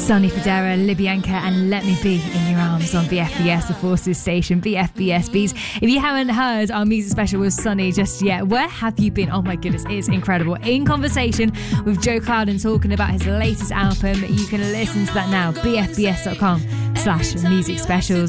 Sonny Fodera, Libyanka and Let Me Be in Your Arms on BFBS, the Forces station, BFBS Beats. If you haven't heard our music special with Sonny just yet, where have you been? Oh my goodness, it's incredible. In conversation with Joe Clouden talking about his latest album. You can listen to that now, bfbs.com/music specials.